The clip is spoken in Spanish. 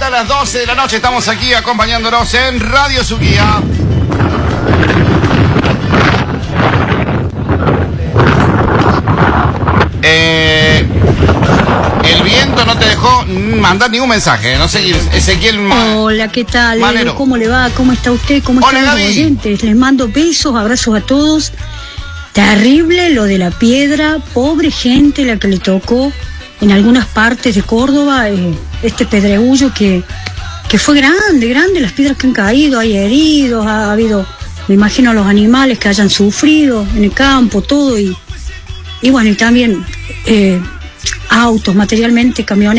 hasta las 12 de la noche estamos aquí acompañándonos en Radio Suquía. El viento no te dejó mandar ningún mensaje, no sé, Ezequiel. Hola, ¿qué tal? Manero. ¿Cómo le va? ¿Cómo está usted? ¿Cómo están los oyentes? Les mando besos, abrazos a todos. Terrible lo de la piedra, pobre gente la que le tocó en algunas partes de Córdoba, este pedregullo que fue grande, las piedras que han caído, hay heridos, ha habido, me imagino, los animales que hayan sufrido en el campo, todo, y bueno, y también autos, materialmente, camiones.